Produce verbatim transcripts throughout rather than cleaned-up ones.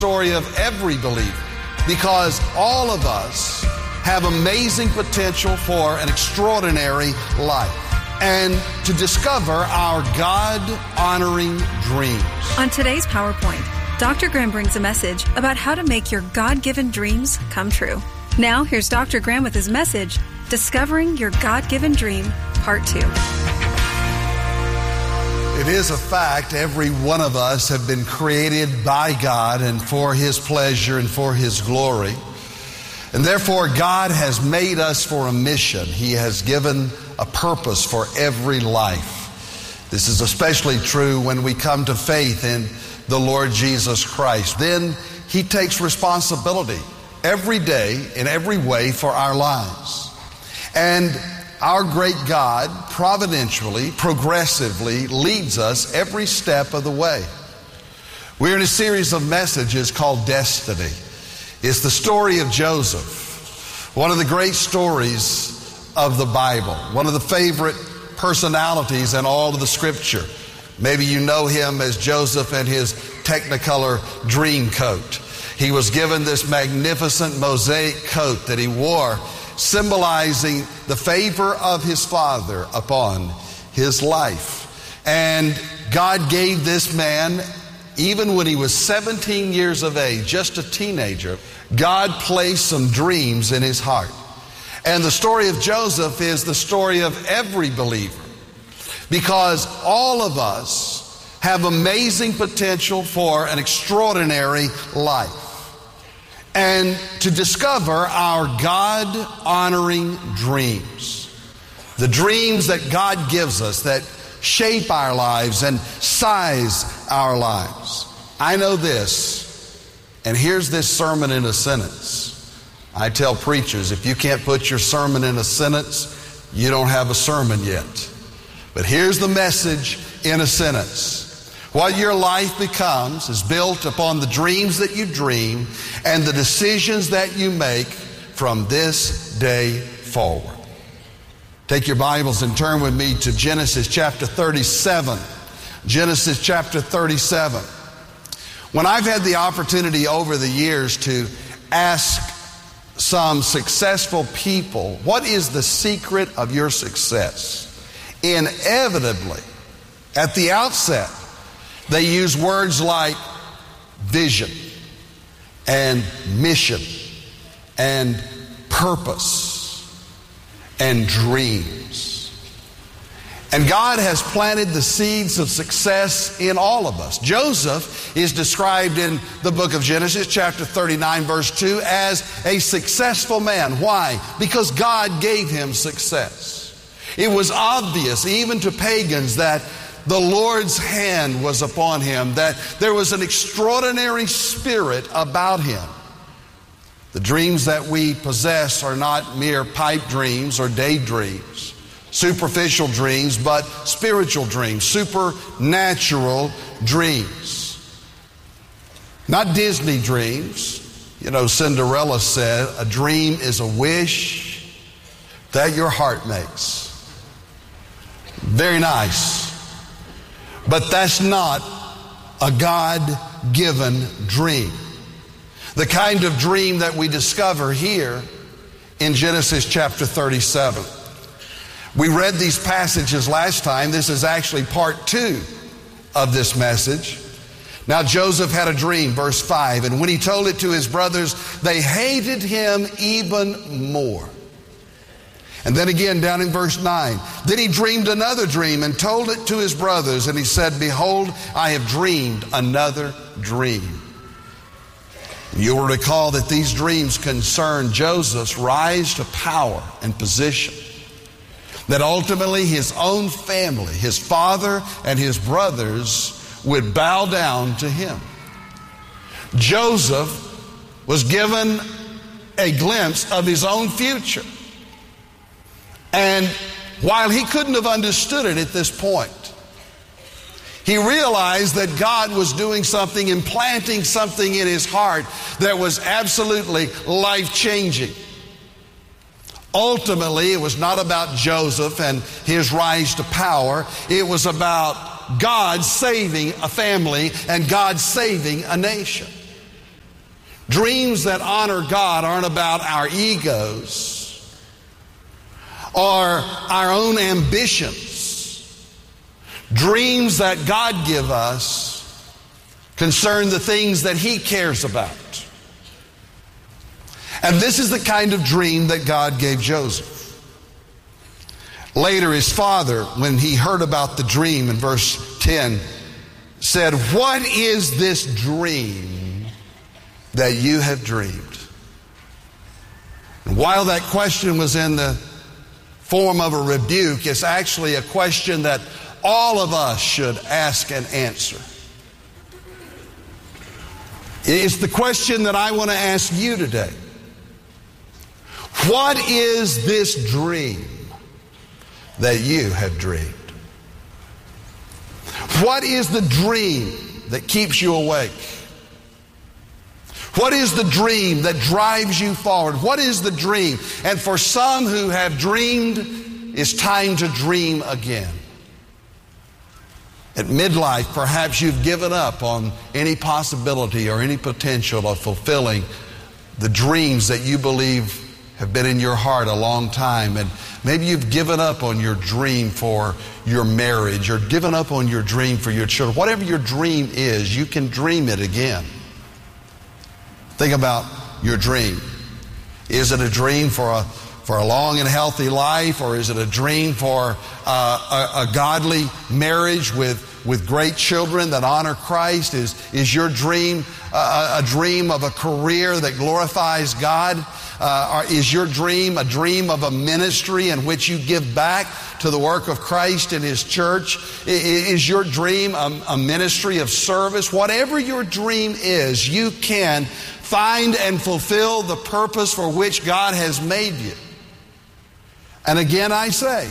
Story of every believer, because all of us have amazing potential for an extraordinary life and to discover our God-honoring dreams. On today's PowerPoint, Doctor Graham brings a message about how to make your God-given dreams come true. Now, here's Doctor Graham with his message, Discovering Your God-Given Dream, Part two. It is a fact, every one of us have been created by God and for His pleasure and for His glory. And therefore, God has made us for a mission. He has given a purpose for every life. This is especially true when we come to faith in the Lord Jesus Christ. Then He takes responsibility every day in every way for our lives. And our great God providentially, progressively leads us every step of the way. We're in a series of messages called Destiny. It's the story of Joseph, one of the great stories of the Bible, one of the favorite personalities in all of the Scripture. Maybe you know him as Joseph and his Technicolor dream coat. He was given this magnificent mosaic coat that he wore, symbolizing the favor of his father upon his life. And God gave this man, even when he was seventeen years of age, just a teenager, God placed some dreams in his heart. And the story of Joseph is the story of every believer, because all of us have amazing potential for an extraordinary life. And to discover our God-honoring dreams, the dreams that God gives us that shape our lives and size our lives. I know this, and here's this sermon in a sentence. I tell preachers, if you can't put your sermon in a sentence, you don't have a sermon yet. But here's the message in a sentence. What your life becomes is built upon the dreams that you dream and the decisions that you make from this day forward. Take your Bibles and turn with me to Genesis chapter thirty-seven. Genesis chapter thirty-seven. When I've had the opportunity over the years to ask some successful people, what is the secret of your success? Inevitably, at the outset, they use words like vision and mission and purpose and dreams. And God has planted the seeds of success in all of us. Joseph is described in the book of Genesis, chapter thirty-nine, verse two, as a successful man. Why? Because God gave him success. It was obvious, even to pagans, that the Lord's hand was upon him, that there was an extraordinary spirit about him. The dreams that we possess are not mere pipe dreams or daydreams, superficial dreams, but spiritual dreams, supernatural dreams. Not Disney dreams. You know, Cinderella said, a dream is a wish that your heart makes. Very nice. But that's not a God-given dream. The kind of dream that we discover here in Genesis chapter thirty-seven. We read these passages last time. This is actually part two of this message. Now Joseph had a dream, verse five, and when he told it to his brothers, they hated him even more. And then again down in verse nine, then he dreamed another dream and told it to his brothers, and he said, behold, I have dreamed another dream. You will recall that these dreams concern Joseph's rise to power and position, that ultimately his own family, his father and his brothers, would bow down to him. Joseph was given a glimpse of his own future. And while he couldn't have understood it at this point, he realized that God was doing something, implanting something in his heart that was absolutely life-changing. Ultimately, it was not about Joseph and his rise to power. It was about God saving a family and God saving a nation. Dreams that honor God aren't about our egos or our own ambitions. Dreams that God gives us concern the things that He cares about. And this is the kind of dream that God gave Joseph. Later, his father, when he heard about the dream in verse ten, said, "What is this dream that you have dreamed?" And while that question was in the form of a rebuke, it's actually a question that all of us should ask and answer. It's the question that I want to ask you today. What is this dream that you have dreamed? What is the dream that keeps you awake? What is the dream that drives you forward? What is the dream? And for some who have dreamed, it's time to dream again. At midlife, perhaps you've given up on any possibility or any potential of fulfilling the dreams that you believe have been in your heart a long time. And maybe you've given up on your dream for your marriage or given up on your dream for your children. Whatever your dream is, you can dream it again. Think about your dream. Is it a dream for a for a long and healthy life, or is it a dream for uh, a, a godly marriage with with great children that honor Christ? Is is your dream uh, a dream of a career that glorifies God? Uh, or is your dream a dream of a ministry in which you give back to the work of Christ in His church? Is your dream a, a ministry of service? Whatever your dream is, you can find and fulfill the purpose for which God has made you. And again, I say,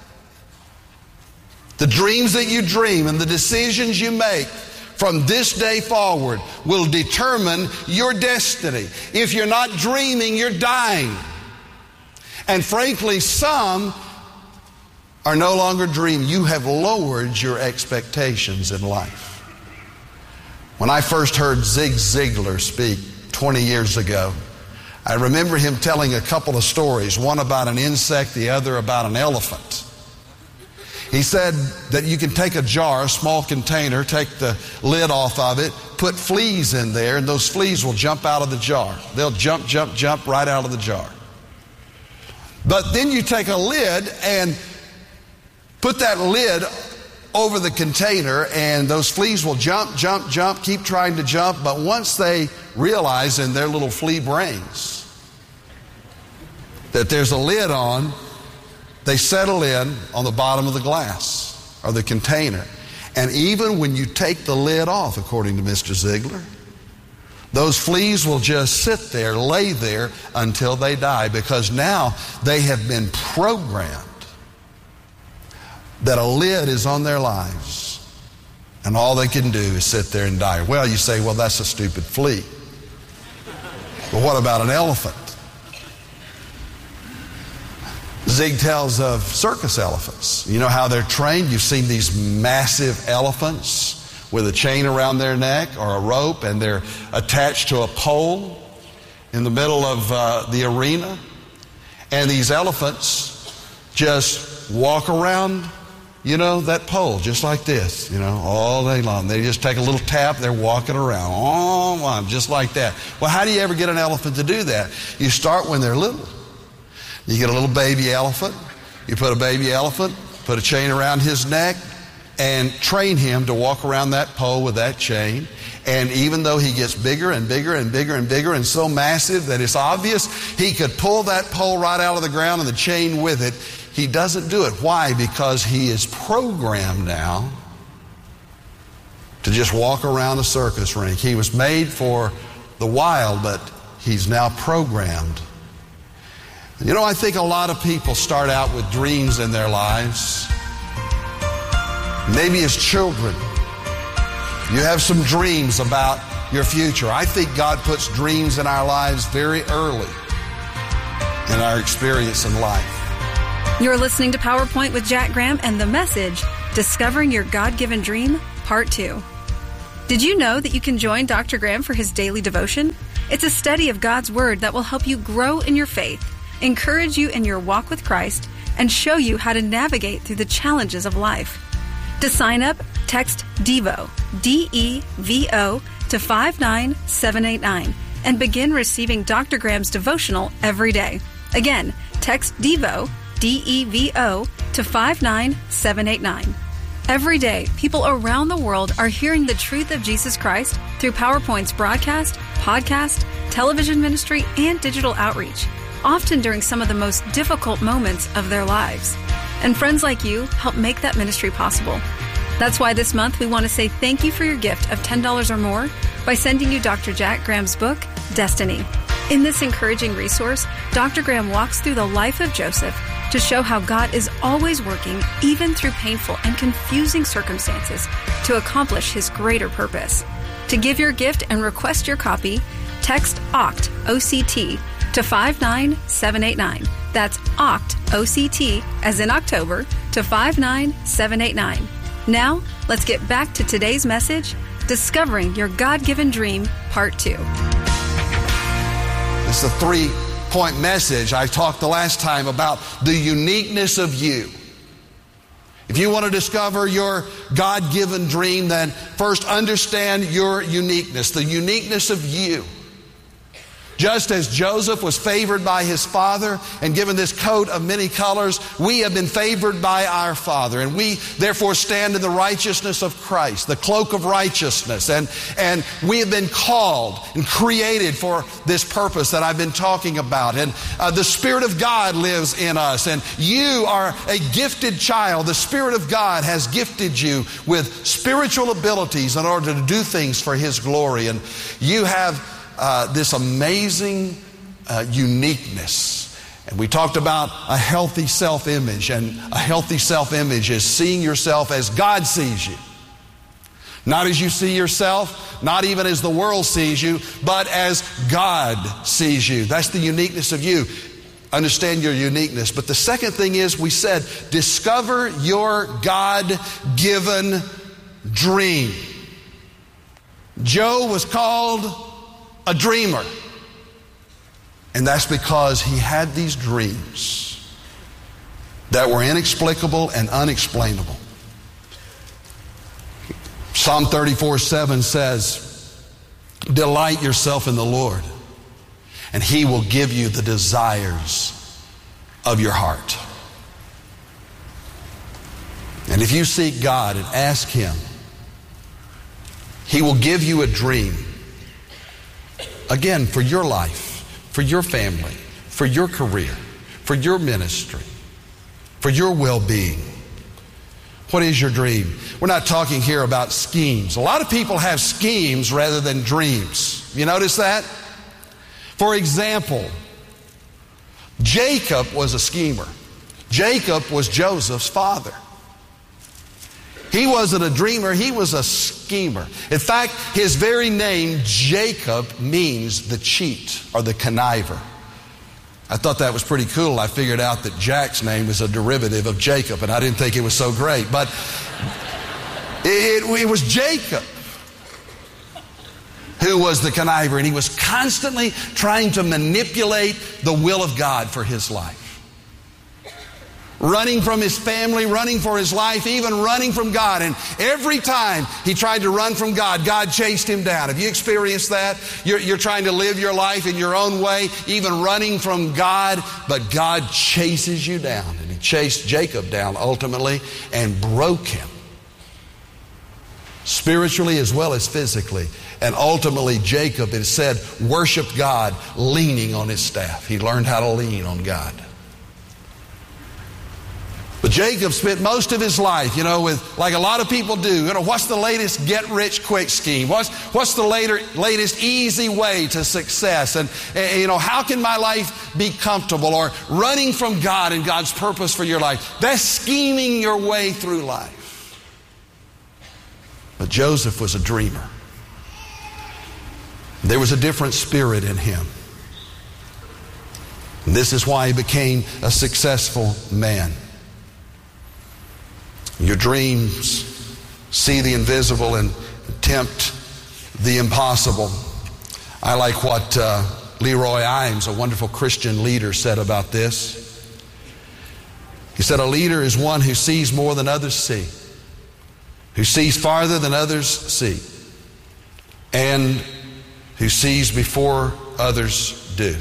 the dreams that you dream and the decisions you make from this day forward will determine your destiny. If you're not dreaming, you're dying. And frankly, some are no longer dreaming. You have lowered your expectations in life. When I first heard Zig Ziglar speak twenty years ago, I remember him telling a couple of stories, one about an insect, the other about an elephant. He said that you can take a jar, a small container, take the lid off of it, put fleas in there, and those fleas will jump out of the jar. They'll jump, jump, jump right out of the jar. But then you take a lid and put that lid over the container, and those fleas will jump, jump, jump, keep trying to jump, but once they realize in their little flea brains that there's a lid on, they settle in on the bottom of the glass or the container. And even when you take the lid off, according to Mister Ziglar, those fleas will just sit there, lay there until they die, because now they have been programmed that a lid is on their lives and all they can do is sit there and die. Well, you say, well, that's a stupid flea. But what about an elephant? Zig tells of circus elephants. You know how they're trained? You've seen these massive elephants with a chain around their neck or a rope, and they're attached to a pole in the middle of uh, the arena. And these elephants just walk around, you know, that pole just like this, you know, all day long. They just take a little tap, they're walking around, oh, just like that. Well, how do you ever get an elephant to do that? You start when they're little. You get a little baby elephant, you put a baby elephant, put a chain around his neck, and train him to walk around that pole with that chain. And even though he gets bigger and bigger and bigger and bigger and so massive that it's obvious he could pull that pole right out of the ground and the chain with it, he doesn't do it. Why? Because he is programmed now to just walk around a circus rink. He was made for the wild, but he's now programmed. You know, I think a lot of people start out with dreams in their lives. Maybe as children, you have some dreams about your future. I think God puts dreams in our lives very early in our experience in life. You're listening to PowerPoint with Jack Graham and the message, Discovering Your God-Given Dream, Part two. Did you know that you can join Doctor Graham for his daily devotion? It's a study of God's Word that will help you grow in your faith, encourage you in your walk with Christ, and show you how to navigate through the challenges of life. To sign up, text DEVO, D E V O, to five nine seven eight nine and begin receiving Doctor Graham's devotional every day. Again, text DEVO, D E V O, to five nine seven eight nine. Every day, people around the world are hearing the truth of Jesus Christ through PowerPoint's broadcast, podcast, television ministry, and digital outreach, often during some of the most difficult moments of their lives. And friends like you help make that ministry possible. That's why this month we want to say thank you for your gift of ten dollars or more by sending you Doctor Jack Graham's book, Destiny. In this encouraging resource, Doctor Graham walks through the life of Joseph to show how God is always working, even through painful and confusing circumstances, to accomplish His greater purpose. To give your gift and request your copy, text O C T, O C T, to five nine seven eight nine. That's O C T, O C T, as in October, to five nine seven eight nine. Now, let's get back to today's message, Discovering Your God-Given Dream, Part two. It's a three-point message. I talked the last time about the uniqueness of you. If you want to discover your God-given dream, then first understand your uniqueness, the uniqueness of you. Just as Joseph was favored by his father and given this coat of many colors, we have been favored by our Father, and we therefore stand in the righteousness of Christ, the cloak of righteousness. And, and we have been called and created for this purpose that I've been talking about. And uh, the Spirit of God lives in us, and you are a gifted child. The Spirit of God has gifted you with spiritual abilities in order to do things for His glory. And you have Uh, this amazing uh, uniqueness. And we talked about a healthy self-image, and a healthy self-image is seeing yourself as God sees you. Not as you see yourself, not even as the world sees you, but as God sees you. That's the uniqueness of you. Understand your uniqueness. But the second thing is, we said, discover your God-given dream. Joe was called a dreamer. And that's because he had these dreams that were inexplicable and unexplainable. Psalm thirty-four seven says, delight yourself in the Lord, and He will give you the desires of your heart. And if you seek God and ask Him, He will give you a dream. Again, for your life, for your family, for your career, for your ministry, for your well-being. What is your dream? We're not talking here about schemes. A lot of people have schemes rather than dreams. You notice that? For example, Jacob was a schemer. Jacob was Joseph's father. He wasn't a dreamer, he was a schemer. In fact, his very name, Jacob, means the cheat or the conniver. I thought that was pretty cool. I figured out that Jack's name was a derivative of Jacob, and I didn't think it was so great. But it, it, it was Jacob who was the conniver, and he was constantly trying to manipulate the will of God for his life. Running from his family, running for his life, even running from God. And every time he tried to run from God, God chased him down. Have you experienced that? You're, you're trying to live your life in your own way, even running from God, but God chases you down. And He chased Jacob down ultimately and broke him, spiritually as well as physically. And ultimately Jacob, it said, worshiped God leaning on his staff. He learned how to lean on God. But Jacob spent most of his life, you know, with, like a lot of people do, you know, what's the latest get-rich-quick scheme? What's, what's the later, latest easy way to success? And, and, you know, how can my life be comfortable? Or running from God and God's purpose for your life. That's scheming your way through life. But Joseph was a dreamer. There was a different spirit in him. And this is why he became a successful man. Your dreams see the invisible and tempt the impossible. I like what uh, Leroy Imes, a wonderful Christian leader, said about this. He said, a leader is one who sees more than others see, who sees farther than others see, and who sees before others do.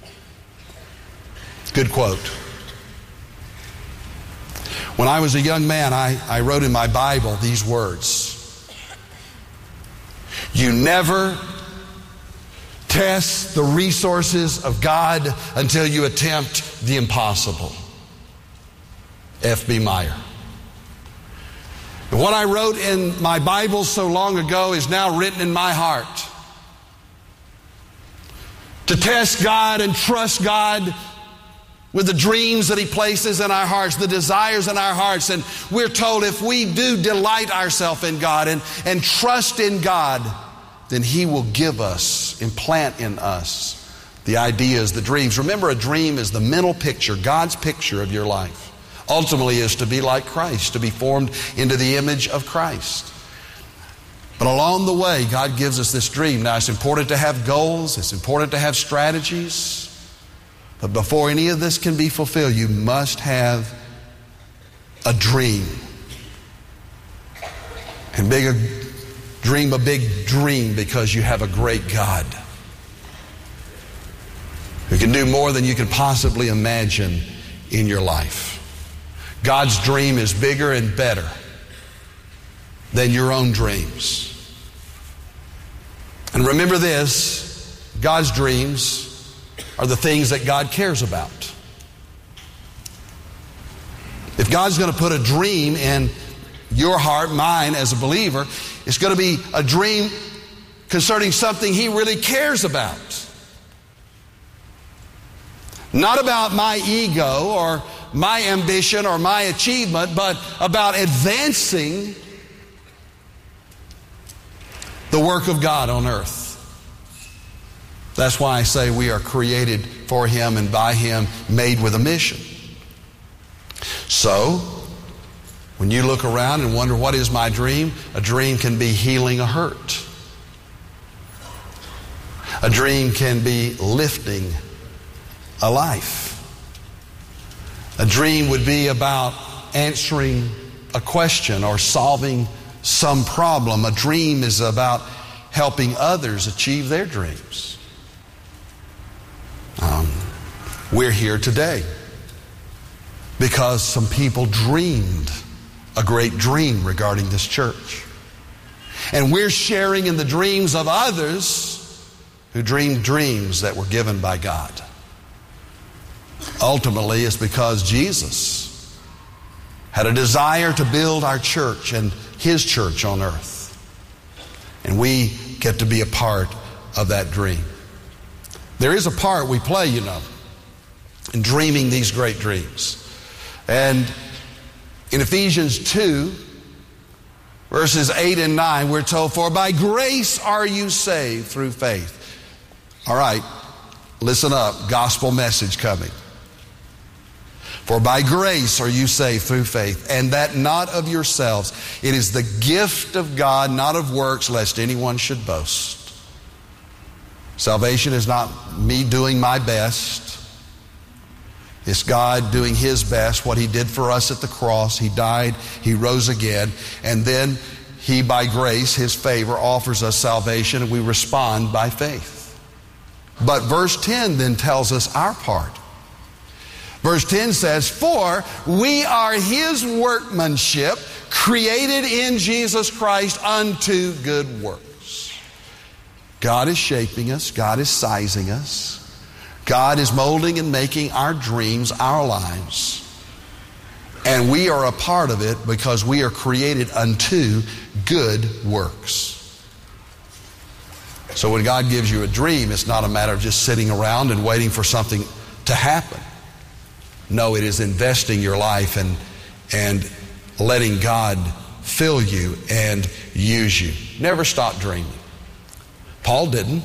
Good quote. When I was a young man, I, I wrote in my Bible these words. You never test the resources of God until you attempt the impossible. F B Meyer. What I wrote in my Bible so long ago is now written in my heart. To test God and trust God with the dreams that He places in our hearts, the desires in our hearts. And we're told if we do delight ourselves in God and, and trust in God, then He will give us, implant in us the ideas, the dreams. Remember, a dream is the mental picture, God's picture of your life. Ultimately is to be like Christ, to be formed into the image of Christ. But along the way, God gives us this dream. Now, it's important to have goals. It's important to have strategies. But before any of this can be fulfilled, you must have a dream. And big a, dream a big dream because you have a great God who can do more than you can possibly imagine in your life. God's dream is bigger and better than your own dreams. And remember this, God's dreams are the things that God cares about. If God's going to put a dream in your heart, mine as a believer, it's going to be a dream concerning something He really cares about. Not about my ego or my ambition or my achievement, but about advancing the work of God on earth. That's why I say we are created for Him and by Him, made with a mission. So, when you look around and wonder, what is my dream? A dream can be healing a hurt. A dream can be lifting a life. A dream would be about answering a question or solving some problem. A dream is about helping others achieve their dreams. Um, we're here today because some people dreamed a great dream regarding this church. And we're sharing in the dreams of others who dreamed dreams that were given by God. Ultimately, it's because Jesus had a desire to build our church and His church on earth. And we get to be a part of that dream. There is a part we play, you know, in dreaming these great dreams. And in Ephesians two, verses eight and nine, we're told, for by grace are you saved through faith. All right, listen up, gospel message coming. For by grace are you saved through faith, and that not of yourselves. It is the gift of God, not of works, lest anyone should boast. Salvation is not me doing my best. It's God doing His best, what He did for us at the cross. He died, He rose again, and then He, by grace, His favor, offers us salvation, and we respond by faith. But verse ten then tells us our part. Verse ten says, for we are His workmanship, created in Jesus Christ unto good works. God is shaping us. God is sizing us. God is molding and making our dreams, our lives. And we are a part of it because we are created unto good works. So when God gives you a dream, it's not a matter of just sitting around and waiting for something to happen. No, it is investing your life and, and letting God fill you and use you. Never stop dreaming. Paul didn't.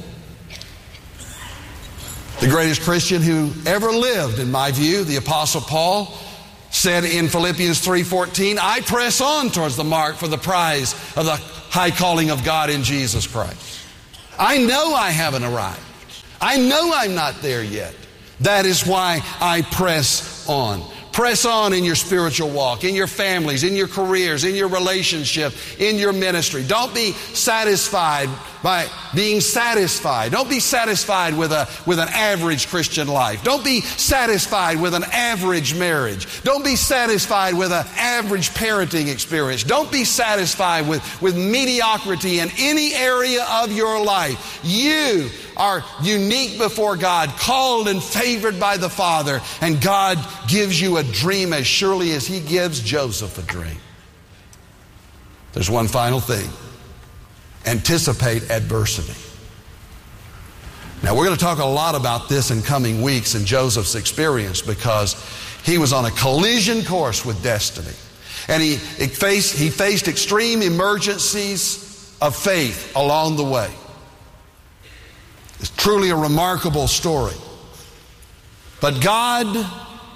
The greatest Christian who ever lived, in my view, the Apostle Paul, said in Philippians three fourteen, I press on towards the mark for the prize of the high calling of God in Jesus Christ. I know I haven't arrived. I know I'm not there yet. That is why I press on. Press on in your spiritual walk, in your families, in your careers, in your relationship, in your ministry. Don't be satisfied by being satisfied. Don't be satisfied with a with an average Christian life. Don't be satisfied with an average marriage. Don't be satisfied with an average parenting experience. Don't be satisfied with, with mediocrity in any area of your life. You are unique before God, called and favored by the Father, and God gives you a dream as surely as He gives Joseph a dream. There's one final thing. Anticipate adversity. Now, we're going to talk a lot about this in coming weeks in Joseph's experience, because he was on a collision course with destiny. And he, it faced, he faced extreme emergencies of faith along the way. It's truly a remarkable story. But God,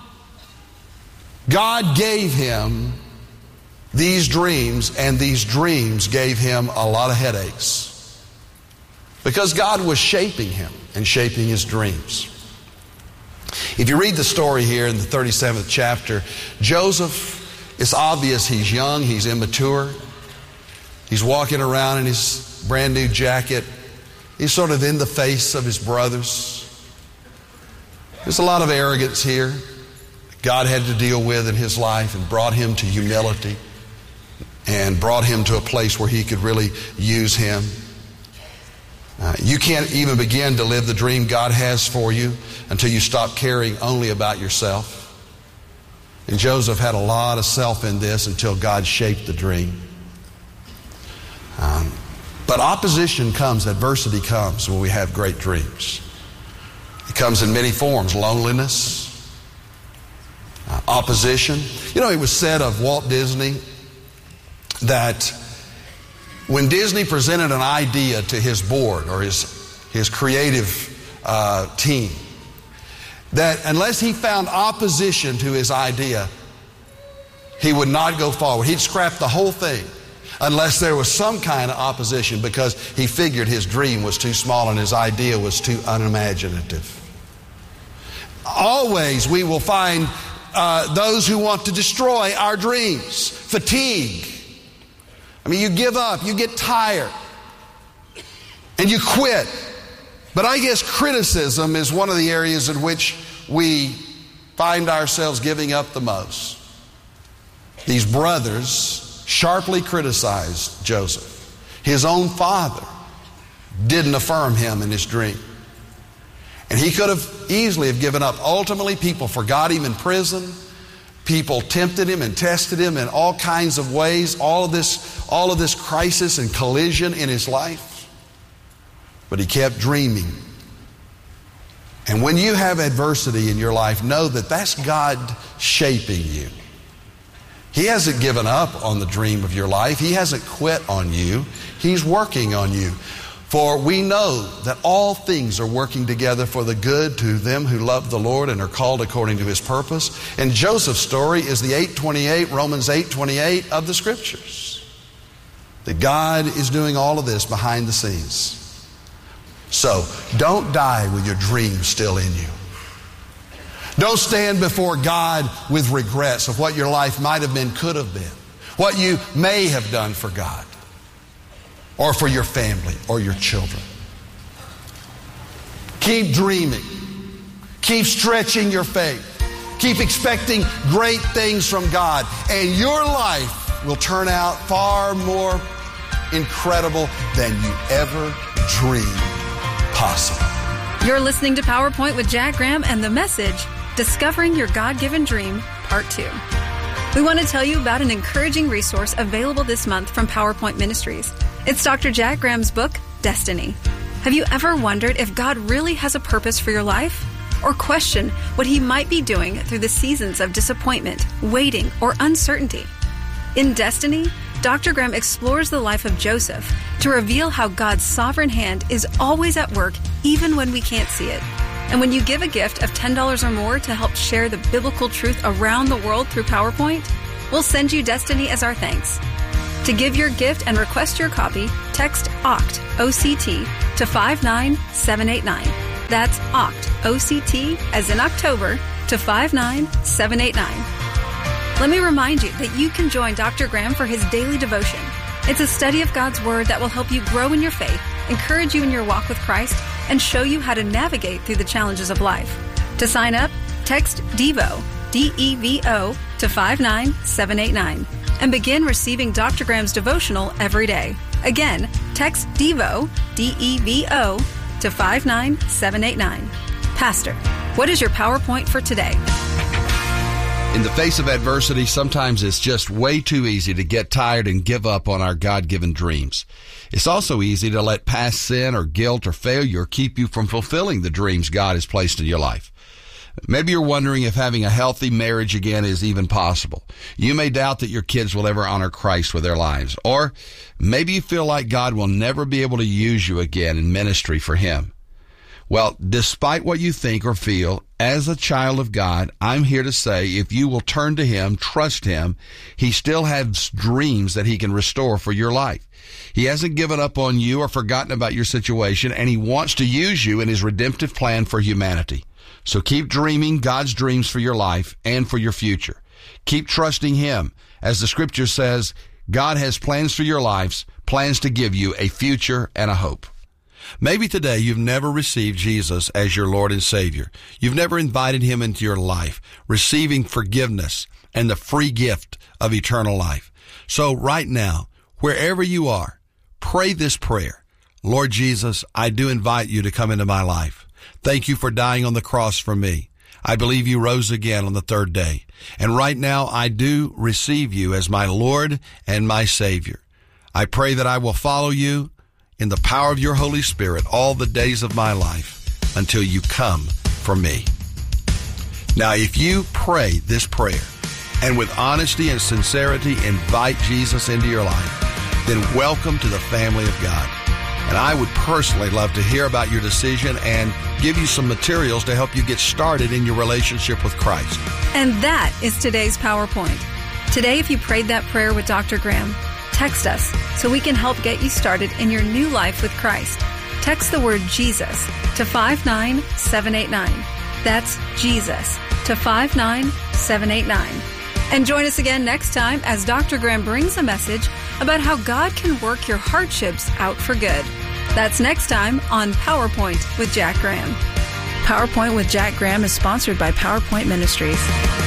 God gave him these dreams, and these dreams gave him a lot of headaches, because God was shaping him and shaping his dreams. If you read the story here in the thirty-seventh chapter, Joseph, it's obvious he's young, he's immature. He's walking around in his brand new jacket. He's sort of in the face of his brothers. There's a lot of arrogance here God had to deal with in his life, and brought him to humility and brought him to a place where he could really use him. Uh, you can't even begin to live the dream God has for you until you stop caring only about yourself. And Joseph had a lot of self in this until God shaped the dream. Um, but opposition comes, adversity comes when we have great dreams. It comes in many forms: loneliness, uh, opposition. You know, it was said of Walt Disney that when Disney presented an idea to his board or his, his creative uh, team, that unless he found opposition to his idea, he would not go forward. He'd scrap the whole thing unless there was some kind of opposition, because he figured his dream was too small and his idea was too unimaginative. Always we will find uh, those who want to destroy our dreams. Fatigue. I mean, you give up, you get tired, and you quit. But I guess criticism is one of the areas in which we find ourselves giving up the most. These brothers sharply criticized Joseph. His own father didn't affirm him in his dream. And he could have easily have given up. Ultimately, people forgot him in prison. People tempted him and tested him in all kinds of ways. All of this, all of this crisis and collision in his life. But he kept dreaming. And when you have adversity in your life, know that that's God shaping you. He hasn't given up on the dream of your life. He hasn't quit on you. He's working on you. For we know that all things are working together for the good to them who love the Lord and are called according to His purpose. And Joseph's story is the eight twenty-eight, Romans eight twenty-eight of the Scriptures. That God is doing all of this behind the scenes. So, don't die with your dream still in you. Don't stand before God with regrets of what your life might have been, could have been, what you may have done for God, or for your family, or your children. Keep dreaming. Keep stretching your faith. Keep expecting great things from God, and your life will turn out far more incredible than you ever dreamed possible. You're listening to PowerPoint with Jack Graham and the message, Discovering Your God-Given Dream, Part two. We want to tell you about an encouraging resource available this month from PowerPoint Ministries. It's Doctor Jack Graham's book, Destiny. Have you ever wondered if God really has a purpose for your life? Or question what He might be doing through the seasons of disappointment, waiting, or uncertainty? In Destiny, Doctor Graham explores the life of Joseph to reveal how God's sovereign hand is always at work even when we can't see it. And when you give a gift of ten dollars or more to help share the biblical truth around the world through PowerPoint, we'll send you Destiny as our thanks. To give your gift and request your copy, text O C T, O C T, to five nine seven eight nine. That's O C T, O C T, as in October, to five nine seven eight nine. Let me remind you that you can join Doctor Graham for his daily devotion. It's a study of God's Word that will help you grow in your faith, encourage you in your walk with Christ, and show you how to navigate through the challenges of life. To sign up, text DEVO, D E V O, to five nine seven eight nine and begin receiving Doctor Graham's devotional every day. Again, text DEVO, D E V O, to five nine seven eight nine. Pastor, what is your PowerPoint for today? In the face of adversity, sometimes it's just way too easy to get tired and give up on our God-given dreams. It's also easy to let past sin or guilt or failure keep you from fulfilling the dreams God has placed in your life. Maybe you're wondering if having a healthy marriage again is even possible. You may doubt that your kids will ever honor Christ with their lives. Or maybe you feel like God will never be able to use you again in ministry for Him. Well, despite what you think or feel, as a child of God, I'm here to say if you will turn to Him, trust Him, He still has dreams that He can restore for your life. He hasn't given up on you or forgotten about your situation, and He wants to use you in His redemptive plan for humanity. So keep dreaming God's dreams for your life and for your future. Keep trusting Him. As the Scripture says, God has plans for your lives, plans to give you a future and a hope. Maybe today you've never received Jesus as your Lord and Savior. You've never invited Him into your life, receiving forgiveness and the free gift of eternal life. So right now, wherever you are, pray this prayer. Lord Jesus, I do invite you to come into my life. Thank you for dying on the cross for me. I believe you rose again on the third day. And right now, I do receive you as my Lord and my Savior. I pray that I will follow you in the power of your Holy Spirit all the days of my life until you come for me. Now, if you pray this prayer and with honesty and sincerity invite Jesus into your life, then welcome to the family of God. And I would personally love to hear about your decision and give you some materials to help you get started in your relationship with Christ. And that is today's PowerPoint. Today, if you prayed that prayer with Doctor Graham, text us so we can help get you started in your new life with Christ. Text the word Jesus to five nine seven eight nine. That's Jesus to five nine seven eight nine. And join us again next time as Doctor Graham brings a message about how God can work your hardships out for good. That's next time on PowerPoint with Jack Graham. PowerPoint with Jack Graham is sponsored by PowerPoint Ministries.